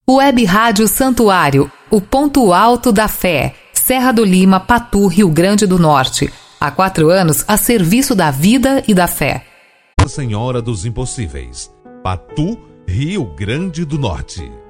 Web Rádio Santuário, o ponto alto da fé. Serra do Lima, Patu, Rio Grande do Norte. Há 4 anos a serviço da vida e da fé. Senhora dos Impossíveis, Patu, Rio Grande do Norte.